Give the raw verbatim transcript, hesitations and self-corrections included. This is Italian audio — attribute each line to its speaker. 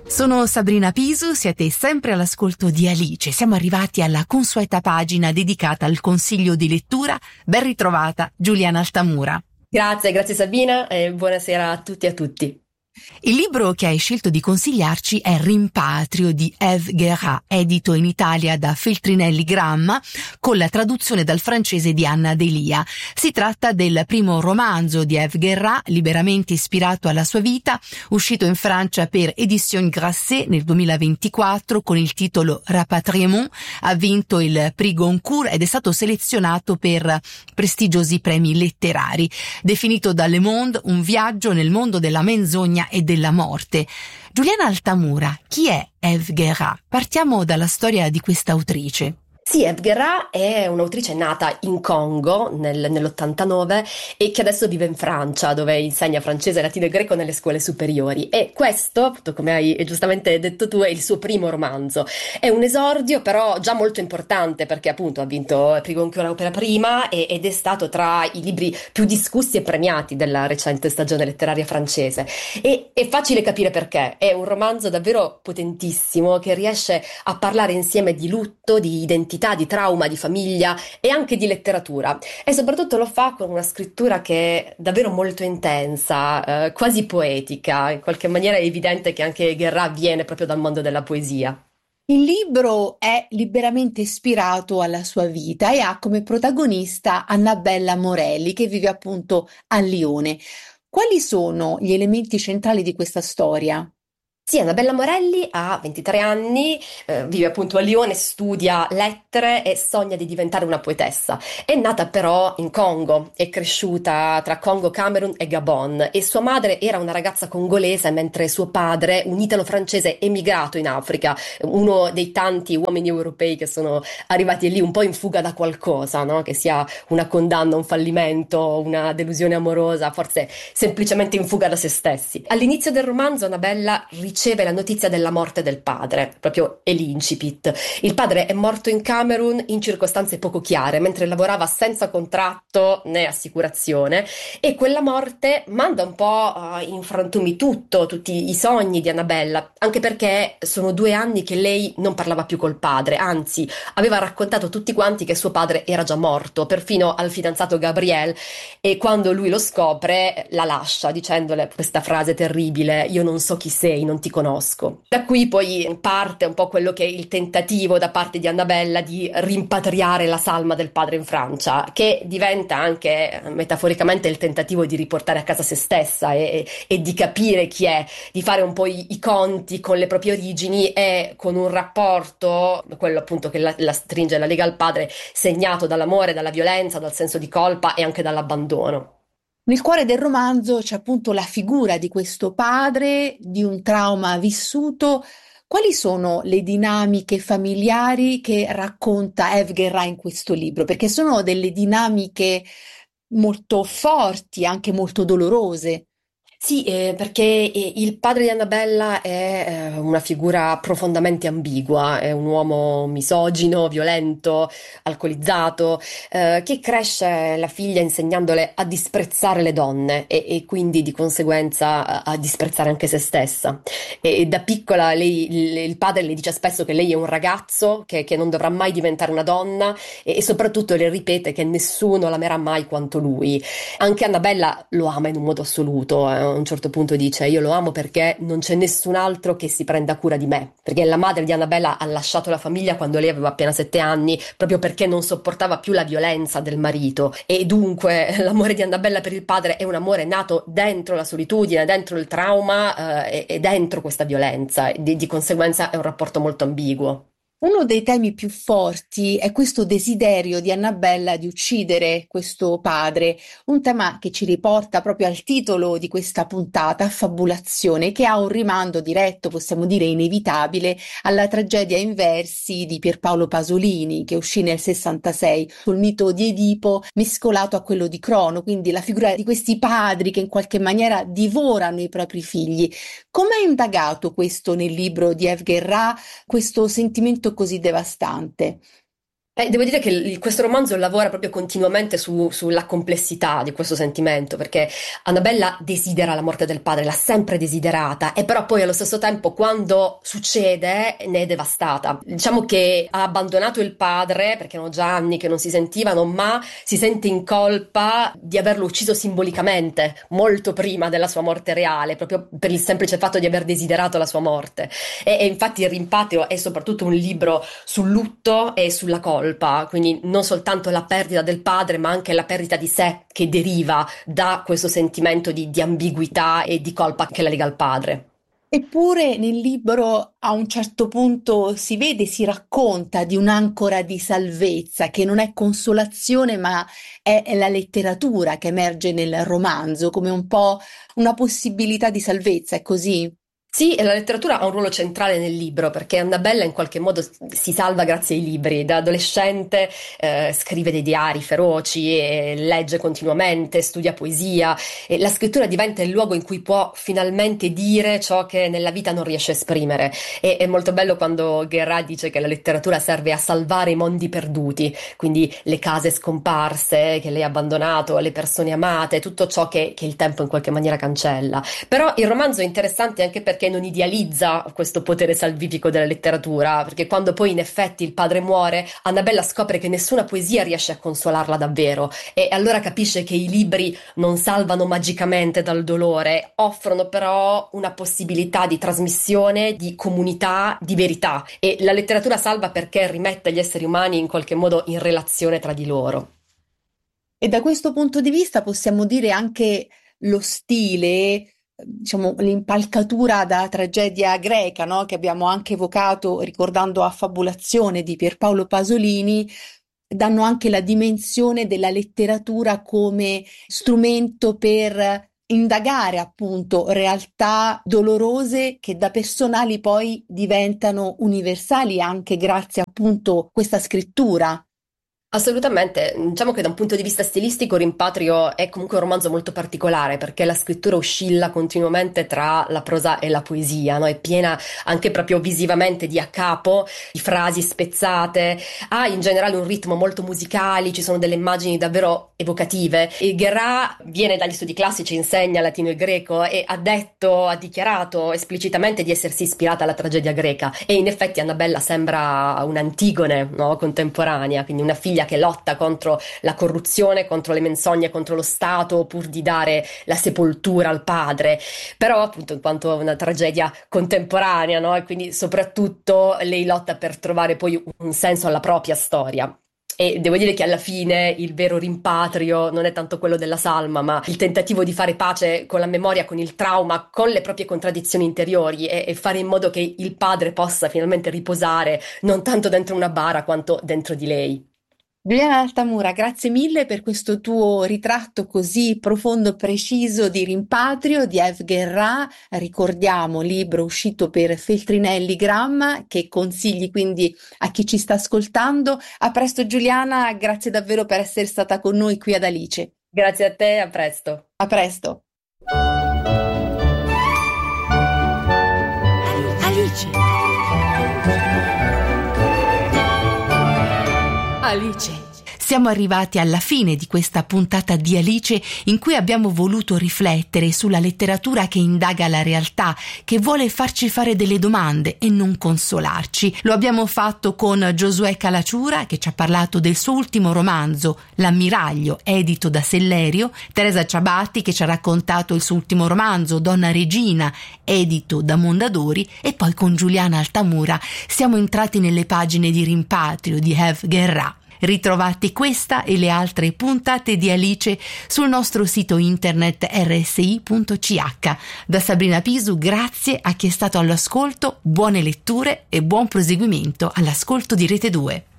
Speaker 1: Sono Sabrina Pisu, siete sempre all'ascolto di Alice. Siamo arrivati alla consueta pagina dedicata al consiglio di lettura. Ben ritrovata Giuliana Altamura.
Speaker 2: Grazie, grazie Sabina e buonasera a tutti e a tutti.
Speaker 1: Il libro che hai scelto di consigliarci è Rimpatrio di Ève Guérin, edito in Italia da Feltrinelli Gramma, con la traduzione dal francese di Anna Delia. Si tratta del primo romanzo di Ève Guérin, liberamente ispirato alla sua vita, uscito in Francia per Éditions Grasset nel duemilaventiquattro con il titolo Rapatriement, ha vinto il Prix Goncourt ed è stato selezionato per prestigiosi premi letterari. Definito da Le Monde un viaggio nel mondo della menzogna e della morte. Giuliana Altamura, chi è Ève Guérin? Partiamo dalla storia di questa autrice.
Speaker 2: Sì, Ève Guérin è un'autrice nata in Congo nel, nell'ottantanove e che adesso vive in Francia, dove insegna francese, latino e greco nelle scuole superiori. E questo, appunto, come hai giustamente detto tu, è il suo primo romanzo. È un esordio però già molto importante perché appunto ha vinto il Prix Goncourt per prima e, ed è stato tra i libri più discussi e premiati della recente stagione letteraria francese. E è facile capire perché. È un romanzo davvero potentissimo che riesce a parlare insieme di lutto, di identità, di trauma, di famiglia e anche di letteratura, e soprattutto lo fa con una scrittura che è davvero molto intensa, eh, quasi poetica. In qualche maniera è evidente che anche Guérin viene proprio dal mondo della poesia.
Speaker 3: Il libro è liberamente ispirato alla sua vita e ha come protagonista Annabella Morelli, che vive appunto a Lione. Quali sono gli elementi centrali di questa storia?
Speaker 2: Sì, Annabella Morelli ha ventitré anni, eh, vive appunto a Lione, studia lettere e sogna di diventare una poetessa. È nata però in Congo, è cresciuta tra Congo, Camerun e Gabon e sua madre era una ragazza congolese mentre suo padre, un italo-francese emigrato in Africa, uno dei tanti uomini europei che sono arrivati lì un po' in fuga da qualcosa, no? Che sia una condanna, un fallimento, una delusione amorosa, forse semplicemente in fuga da se stessi. All'inizio del romanzo Annabella riceve riceve la notizia della morte del padre, proprio è l'incipit. Il padre è morto in Camerun in circostanze poco chiare, mentre lavorava senza contratto né assicurazione, e quella morte manda un po' uh, in frantumi tutto, tutti i sogni di Annabella, anche perché sono due anni che lei non parlava più col padre, anzi aveva raccontato a tutti quanti che suo padre era già morto, perfino al fidanzato Gabriel, e quando lui lo scopre la lascia dicendole questa frase terribile: io non so chi sei, non ti conosco. Da qui poi parte un po' quello che è il tentativo da parte di Annabella di rimpatriare la salma del padre in Francia, che diventa anche metaforicamente il tentativo di riportare a casa se stessa e, e di capire chi è, di fare un po' i, i conti con le proprie origini e con un rapporto, quello appunto che la, la stringe, la lega al padre, segnato dall'amore, dalla violenza, dal senso di colpa e anche dall'abbandono.
Speaker 3: Nel cuore del romanzo c'è appunto la figura di questo padre, di un trauma vissuto. Quali sono le dinamiche familiari che racconta Ève Guérin in questo libro? Perché sono delle dinamiche molto forti, anche molto dolorose.
Speaker 2: Sì, eh, perché eh, il padre di Annabella è eh, una figura profondamente ambigua, è un uomo misogino, violento, alcolizzato, eh, che cresce la figlia insegnandole a disprezzare le donne e, e quindi di conseguenza a, a disprezzare anche se stessa. E, e da piccola lei, il, il padre le dice spesso che lei è un ragazzo, che, che non dovrà mai diventare una donna e, e soprattutto le ripete che nessuno l'amerà mai quanto lui. Anche Annabella lo ama in un modo assoluto, eh. A un certo punto dice: io lo amo perché non c'è nessun altro che si prenda cura di me, perché la madre di Annabella ha lasciato la famiglia quando lei aveva appena sette anni proprio perché non sopportava più la violenza del marito, e dunque l'amore di Annabella per il padre è un amore nato dentro la solitudine, dentro il trauma eh, e, e dentro questa violenza, di, di conseguenza è un rapporto molto ambiguo.
Speaker 3: Uno dei temi più forti è questo desiderio di Annabella di uccidere questo padre, un tema che ci riporta proprio al titolo di questa puntata, Affabulazione, che ha un rimando diretto, possiamo dire inevitabile, alla tragedia in versi di Pierpaolo Pasolini, che uscì nel sessantasei, sul mito di Edipo mescolato a quello di Crono, quindi la figura di questi padri che in qualche maniera divorano i propri figli. Come è indagato questo nel libro di Ève Guérin, questo sentimento così devastante?
Speaker 2: Eh, devo dire che il- questo romanzo lavora proprio continuamente su- sulla complessità di questo sentimento, perché Annabella desidera la morte del padre, l'ha sempre desiderata, e però poi allo stesso tempo quando succede ne è devastata. Diciamo che ha abbandonato il padre perché erano già anni che non si sentivano, ma si sente in colpa di averlo ucciso simbolicamente, molto prima della sua morte reale, proprio per il semplice fatto di aver desiderato la sua morte. E, e infatti il Rimpatrio è soprattutto un libro sul lutto e sulla colpa, quindi non soltanto la perdita del padre, ma anche la perdita di sé che deriva da questo sentimento di, di ambiguità e di colpa che la lega al padre.
Speaker 3: Eppure nel libro a un certo punto si vede, si racconta di un'ancora di salvezza che non è consolazione, ma è, è la letteratura che emerge nel romanzo come un po' una possibilità di salvezza, è così?
Speaker 2: Sì, e la letteratura ha un ruolo centrale nel libro perché Annabella in qualche modo si salva grazie ai libri. Da adolescente eh, scrive dei diari feroci e legge continuamente, studia poesia e la scrittura diventa il luogo in cui può finalmente dire ciò che nella vita non riesce a esprimere. E è molto bello quando Guerra dice che la letteratura serve a salvare i mondi perduti, quindi le case scomparse che lei ha abbandonato, le persone amate, tutto ciò che, che il tempo in qualche maniera cancella. Però il romanzo è interessante anche perché non idealizza questo potere salvifico della letteratura, perché quando poi in effetti il padre muore, Annabella scopre che nessuna poesia riesce a consolarla davvero e allora capisce che i libri non salvano magicamente dal dolore, offrono però una possibilità di trasmissione, di comunità, di verità e la letteratura salva perché rimette gli esseri umani in qualche modo in relazione tra di loro.
Speaker 3: E da questo punto di vista possiamo dire anche lo stile, diciamo, l'impalcatura da tragedia greca, no? Che abbiamo anche evocato ricordando Affabulazione di Pierpaolo Pasolini, danno anche la dimensione della letteratura come strumento per indagare appunto realtà dolorose che da personali poi diventano universali anche grazie appunto a questa scrittura.
Speaker 2: Assolutamente, diciamo che da un punto di vista stilistico Rimpatrio è comunque un romanzo molto particolare perché la scrittura oscilla continuamente tra la prosa e la poesia, no? È piena anche proprio visivamente di a capo, di frasi spezzate, ha in generale un ritmo molto musicale, ci sono delle immagini davvero evocative. E Guerra viene dagli studi classici, insegna latino e greco e ha detto, ha dichiarato esplicitamente di essersi ispirata alla tragedia greca e in effetti Annabella sembra un'Antigone, no? Contemporanea, quindi una figlia che lotta contro la corruzione, contro le menzogne, contro lo Stato, pur di dare la sepoltura al padre, però appunto in quanto una tragedia contemporanea, no? E quindi soprattutto lei lotta per trovare poi un senso alla propria storia. E devo dire che alla fine il vero rimpatrio non è tanto quello della salma, ma il tentativo di fare pace con la memoria, con il trauma, con le proprie contraddizioni interiori e, e fare in modo che il padre possa finalmente riposare non tanto dentro una bara quanto dentro di lei.
Speaker 3: Giuliana Altamura, grazie mille per questo tuo ritratto così profondo e preciso di Rimpatrio di Eve Guerra. Ricordiamo, libro uscito per Feltrinelli Gramma, che consigli quindi a chi ci sta ascoltando. A presto Giuliana, grazie davvero per essere stata con noi qui ad Alice.
Speaker 2: Grazie a te, a presto.
Speaker 3: A presto.
Speaker 1: Alice. Alice. Siamo arrivati alla fine di questa puntata di Alice in cui abbiamo voluto riflettere sulla letteratura che indaga la realtà, che vuole farci fare delle domande e non consolarci. Lo abbiamo fatto con Giosuè Calacciura che ci ha parlato del suo ultimo romanzo, L'ammiraglio, edito da Sellerio, Teresa Ciabatti che ci ha raccontato il suo ultimo romanzo, Donna Regina, edito da Mondadori, e poi con Giuliana Altamura siamo entrati nelle pagine di Rimpatrio di Eve Guerra. Ritrovate questa e le altre puntate di Alice sul nostro sito internet erre esse i punto ci acca. Da Sabrina Pisu, grazie a chi è stato all'ascolto, buone letture e buon proseguimento all'ascolto di Rete due.